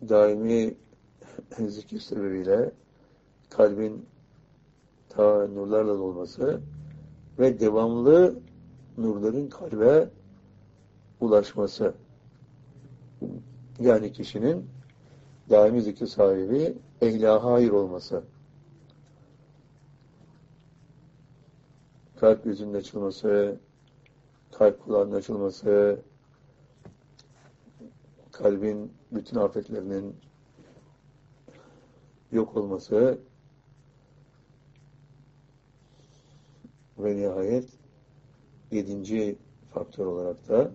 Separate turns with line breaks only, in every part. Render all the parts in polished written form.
daimi zikir sebebiyle kalbin ta nurlarla dolması ve devamlı nurların kalbe ulaşması. Yani kişinin daimi zikir sahibi ehl-i hayır olması. Kalp gözünün açılması, kalp kulağının açılması, kalbin bütün afetlerinin yok olması ve nihayet 7. faktör olarak da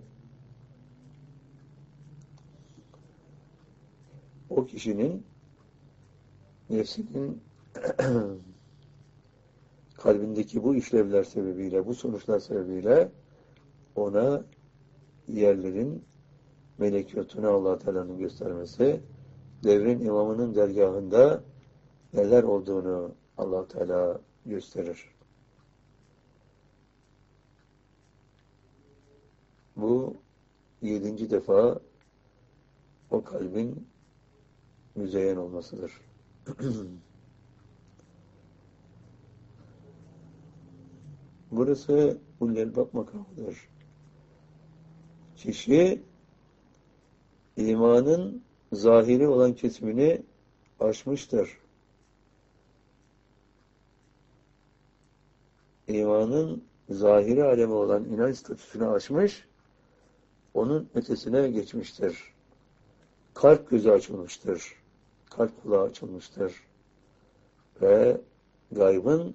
o kişinin nefsinin kalbindeki bu işlevler sebebiyle, bu sonuçlar sebebiyle ona yerlerin melekutunu Allah Teala'nın göstermesi, devrin imamının dergahında neler olduğunu Allah Teala gösterir. Bu 7. defa o kalbin müzeyyen olmasıdır. Burası Ulul-Elbab makamıdır. Kişi imanın zahiri olan kesimini aşmıştır. İmanın zahiri alemi olan inanç statüsünü aşmış, onun ötesine geçmiştir. Kalp gözü açılmıştır. Kalp kulağı açılmıştır. Ve gaybın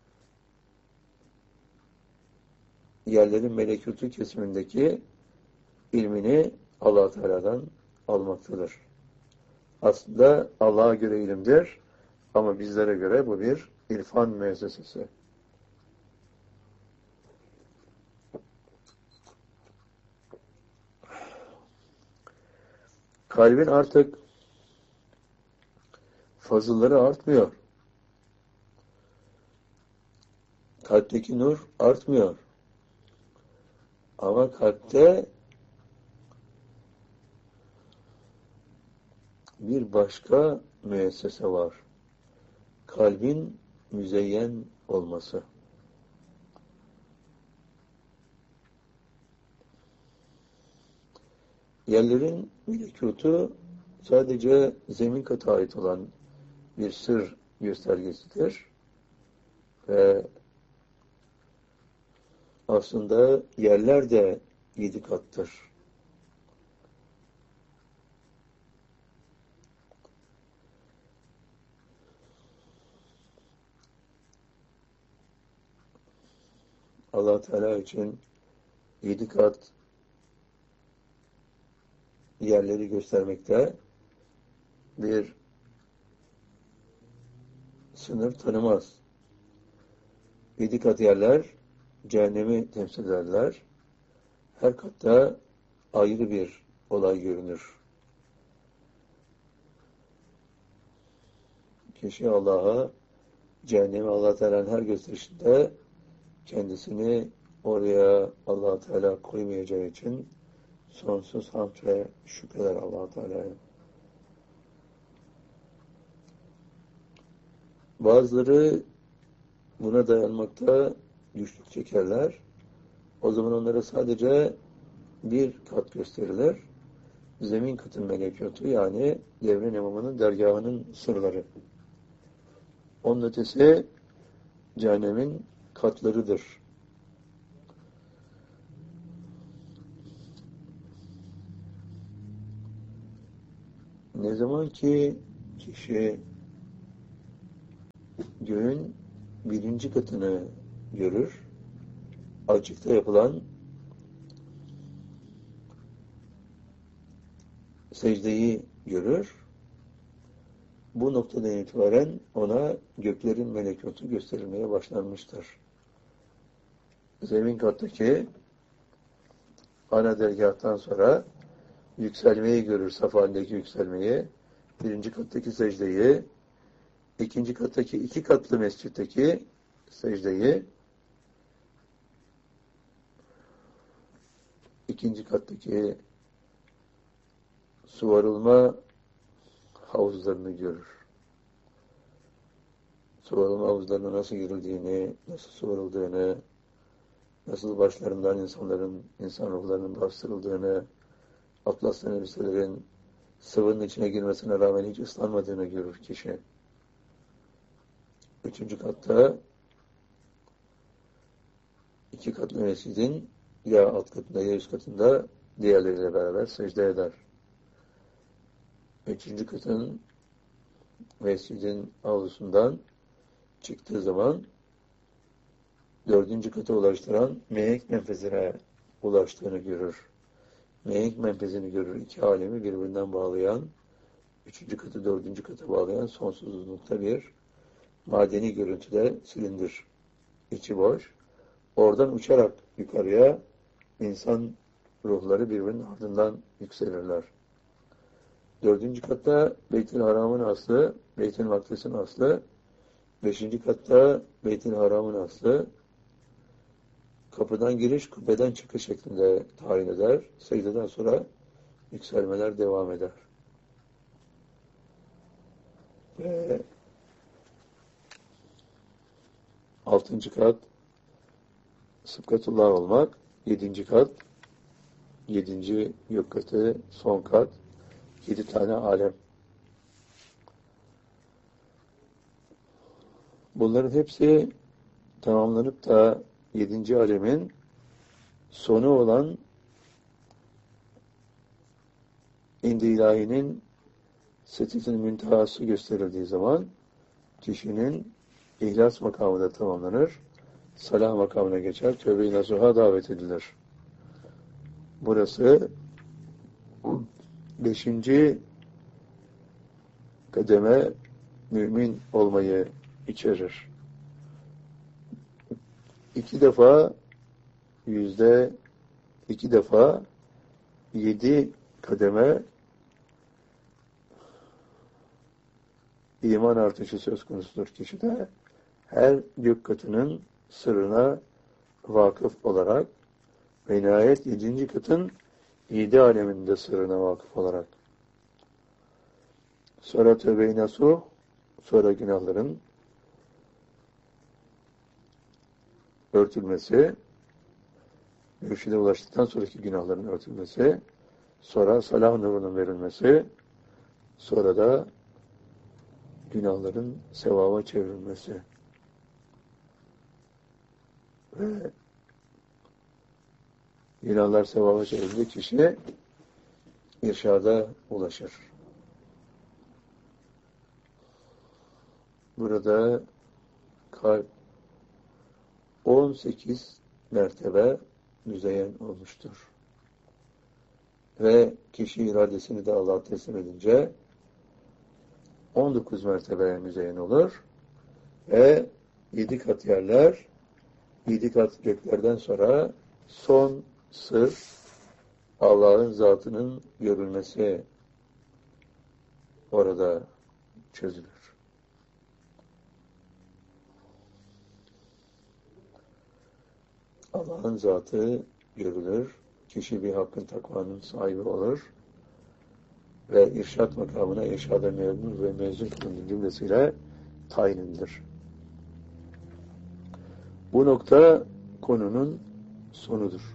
yerlerin melekutu kesimindeki ilmini Allah Teala'dan almaktadır. Aslında Allah'a göre ilimdir ama bizlere göre bu bir irfan müessesesi. Kalbin artık fazılları artmıyor. Kalpteki nur artmıyor. Ama kalpte bir başka müessese var. Kalbin müzeyyen olması. Yerlerin melekutu sadece zemin katına ait olan bir sır göstergesidir. Ve aslında yerler de 7 kattır. Allah Teala için 7 kat yerleri göstermekte bir sınır tanımaz. 7 kat yerler cehennemi temsil ederler. Her katta ayrı bir olay görünür. Kişi Allah'a, cehennemi Allah Teala'nın her gösterişinde kendisini oraya Allah Teala koymayacağı için sonsuz hamd ve şükürler Allah Teala'ya. Bazıları buna dayanmakta güçlük çekerler. O zaman onlara sadece bir kat gösterilir. Zemin katın melekutu, yani devrin imamının dergahının sırları. Onun ötesi cehennemin katlarıdır. Ne zaman ki kişi göğün 1. katını görür, açıkta yapılan secdeyi görür, bu noktadan itibaren ona göklerin melekutu gösterilmeye başlanmıştır. Zemin kattaki ana dergâhtan sonra yükselmeyi görür, saf halindeki yükselmeyi, 1. kattaki secdeyi, 2. kattaki 2 katlı mescitteki secdeyi, 2. kattaki su varılma havuzlarını görür. Su arama havuzlarına nasıl girildiğini, nasıl su arıldığını, nasıl başlarından insan ruhlarının bastırıldığını, atlaslı elbiselerin sıvının içine girmesine rağmen hiç ıslanmadığını görür kişi. 3. katta 2 katlı mescidin ya alt katında ya üst katında diğerleriyle beraber secde eder. 3. katın mescidin avlusundan çıktığı zaman 4. kata ulaştıran mihenk menfezine ulaştığını görür. Mihenk menfezini görür. 2 alemi birbirinden bağlayan, 3. katı 4. kata bağlayan sonsuz uzunlukta bir madeni görüntüde silindir. İçi boş. Oradan uçarak yukarıya insan ruhları birbirinin ardından yükselirler. 4. katta Beyt-i Haram'ın aslı, Beyt-i Makdis'in aslı, 5. katta Beyt-i Haram'ın aslı, kapıdan giriş, kubbeden çıkış şeklinde tayin eder. Secdeden sonra yükselmeler devam eder. Ve 6. kat Sıbgatullah olmak, 7. kat 7. gök katı, son kat 7 tane alem. Bunların hepsi tamamlanıp da 7. alemin sonu olan İndi ilahinin Sidratul müntehası gösterildiği zaman kişinin ihlas makamı da tamamlanır. Salah makamına geçer. Tövbe-i nasuha davet edilir. Burası 5. kademe mümin olmayı içerir. 2 defa 2 defa 7 kademe iman artışı söz konusudur kişide. Her gök katının sırrına vakıf olarak ve nihayet 7. katın 7 aleminde sırrına vakıf olarak. Sonra tövbe-i nasuh, sonra günahların örtülmesi, mürşide ulaştıktan sonraki günahların örtülmesi, sonra salah nurunun verilmesi, sonra da günahların sevaba çevrilmesi. Ve günahlar sevaba çevrilince kişi irşada ulaşır. Burada kalp 18 mertebe müzeyyen olmuştur. Ve kişi iradesini de Allah'a teslim edince 19 mertebeye müzeyyen olur. Ve 7 kat yerler, 7 kat göklerden sonra son sır Allah'ın zatının görülmesi orada çözülür. Allah'ın zatı görülür. Kişi bir hakkın takvanın sahibi olur. Ve irşad makamına irşad-ı memnun ve mezun kılındığı cümlesiyle tayin edilir. Bu nokta konunun sonudur.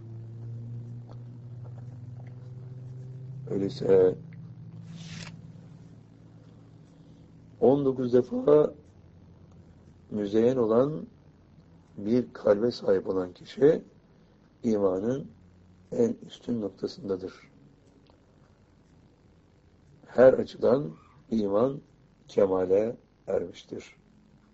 Öyleyse 19 defa müzeyyen olan bir kalbe sahip olan kişi imanın en üstün noktasındadır. Her açıdan iman kemale ermiştir.